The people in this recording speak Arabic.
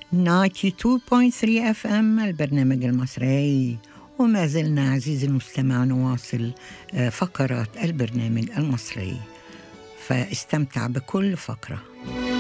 92.3 FM البرنامج المصري، وما زلنا عزيزي المستمع نواصل فقرات البرنامج المصري، فاستمتع بكل فقرة.